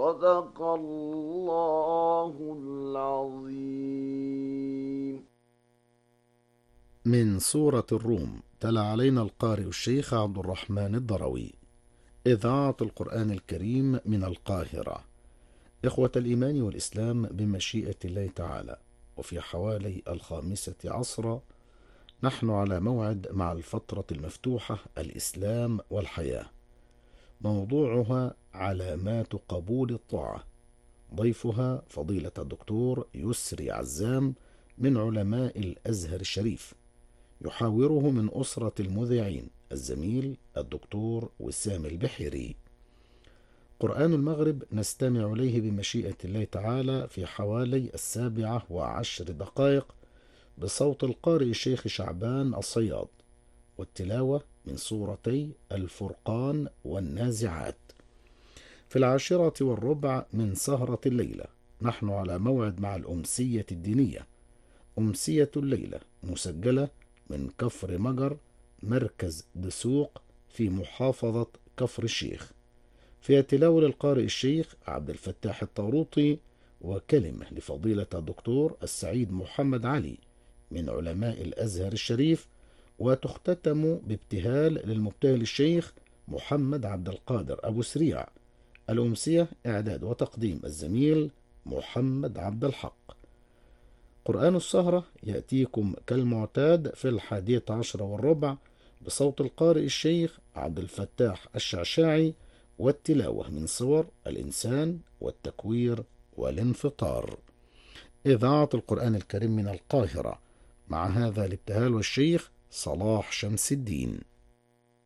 صدق الله العظيم. من سورة الروم، تلا علينا القارئ الشيخ عبد الرحمن الضروي. إذاعة القرآن الكريم من القاهرة. إخوة الإيمان والإسلام، بمشيئة الله تعالى وفي حوالي 5 عصرا نحن على موعد مع الفترة المفتوحة الإسلام والحياة، موضوعها علامات قبول الطاعة. ضيفها فضيلة الدكتور يسري عزام من علماء الأزهر الشريف، يحاوره من أسرة المذيعين الزميل الدكتور وسام البحيري. قرآن المغرب نستمع إليه بمشيئة الله تعالى في حوالي 17:10 بصوت القارئ الشيخ شعبان الصياد، والتلاوة من سورتي الفرقان والنازعات. في 10:15 من سهرة الليلة نحن على موعد مع الأمسية الدينية، أمسية الليلة مسجلة من كفر مجر، مركز دسوق في محافظة كفر الشيخ، فيها تلاوة للقارئ الشيخ عبد الفتاح الطاروطي، وكلمة لفضيلة الدكتور السعيد محمد علي من علماء الأزهر الشريف، وتختتم بابتهال للمبتهل الشيخ محمد عبد القادر أبو سريع. الأمسية إعداد وتقديم الزميل محمد عبد الحق. قرآن السهرة يأتيكم كالمعتاد في 11:15 بصوت القارئ الشيخ عبد الفتاح الشعشاعي، والتلاوة من صور الإنسان والتكوير والانفطار. إذاعة القرآن الكريم من القاهرة، مع هذا الابتهال والشيخ صلاح شمس الدين.